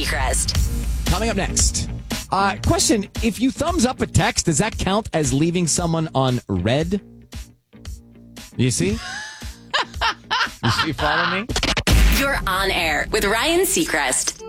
Seacrest. Coming up next. Question, if you thumbs up a text, does that count as leaving someone on red? You see? You follow me? You're on air with Ryan Seacrest.